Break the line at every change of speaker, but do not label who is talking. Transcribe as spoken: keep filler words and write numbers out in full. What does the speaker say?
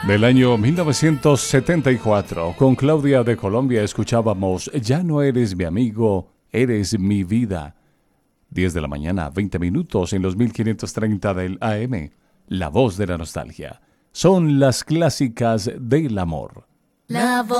Del año mil novecientos setenta y cuatro, con Claudia de Colombia escuchábamos Ya no eres mi amigo, eres mi vida. diez de la mañana, veinte minutos en los mil quinientos treinta del A M. La voz de la nostalgia. Son las clásicas del amor.
La voz